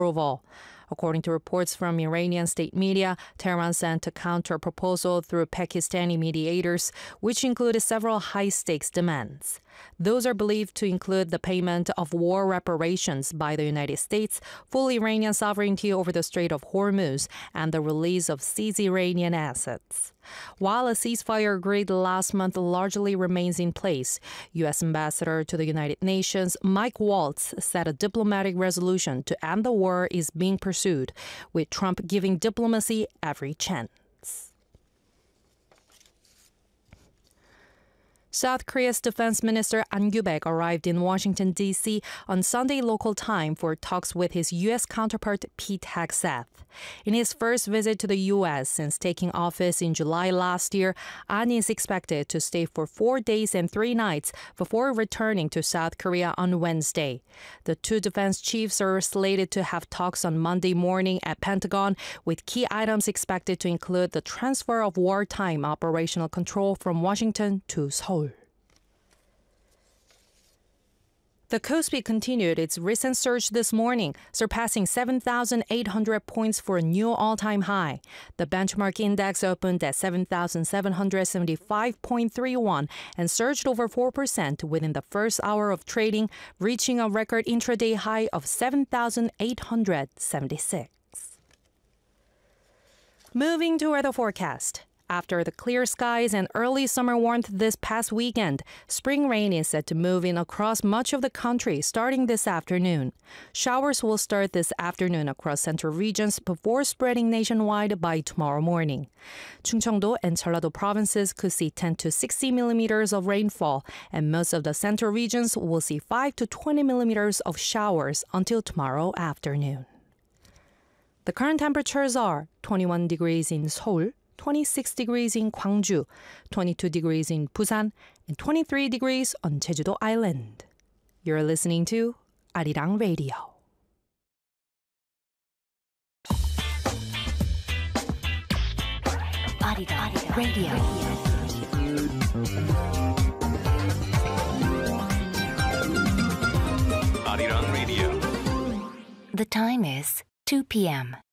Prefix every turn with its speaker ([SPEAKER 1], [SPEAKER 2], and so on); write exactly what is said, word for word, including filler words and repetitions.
[SPEAKER 1] approval. According to reports from Iranian state media, Tehran sent a counter-proposal through Pakistani mediators, which included several high-stakes demands. Those are believed to include the payment of war reparations by the United States, full Iranian sovereignty over the Strait of Hormuz, and the release of seized Iranian assets. While a ceasefire agreed last month largely remains in place, U S Ambassador to the United Nations Mike Waltz said a diplomatic resolution to end the war is being pursued, with Trump giving diplomacy every chance. South Korea's Defense Minister An Gyu-baek arrived in Washington, D C on Sunday local time for talks with his U S counterpart Pete Hegseth. In his first visit to the U S since taking office in July last year, An is expected to stay for four days and three nights before returning to South Korea on Wednesday. The two defense chiefs are slated to have talks on Monday morning at Pentagon, with key items expected to include the transfer of wartime operational control from Washington to Seoul. The Kospi continued its recent surge this morning, surpassing seven thousand eight hundred points for a new all-time high. The benchmark index opened at seven thousand seven hundred seventy-five point three one and surged over four percent within the first hour of trading, reaching a record intraday high of seven thousand eight hundred seventy-six. Moving to weather forecast. After the clear skies and early summer warmth this past weekend, spring rain is set to move in across much of the country starting this afternoon. Showers will start this afternoon across central regions before spreading nationwide by tomorrow morning. Chungcheongdo and Jeollado provinces could see ten to sixty millimeters of rainfall, and most of the central regions will see five to twenty millimeters of showers until tomorrow afternoon. The current temperatures are twenty-one degrees in Seoul, twenty-six degrees in Gwangju, twenty-two degrees in Busan, and twenty-three degrees on Jeju-do Island. You're listening to Arirang Radio.
[SPEAKER 2] Arirang Radio.
[SPEAKER 3] Arirang Radio.
[SPEAKER 2] The time is two p.m.